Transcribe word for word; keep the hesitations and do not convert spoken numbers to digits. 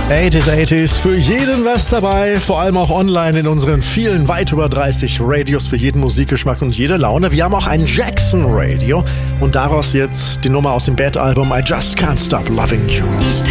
achtziger, achtziger, für jeden was dabei, vor allem auch online in unseren vielen, weit über dreißig Radios für jeden Musikgeschmack und jede Laune. Wir haben auch ein Jackson Radio und daraus jetzt die Nummer aus dem Bad Album I Just Can't Stop Loving You.